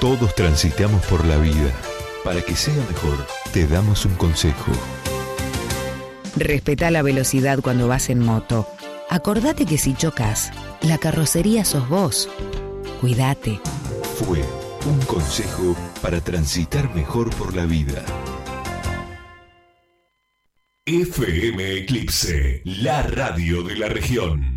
Todos transitamos por la vida. Para que sea mejor, te damos un consejo. Respetá la velocidad cuando vas en moto. Acordate que si chocas, la carrocería sos vos. Cuídate. Fue un consejo para transitar mejor por la vida. FM Eclipse, la radio de la región.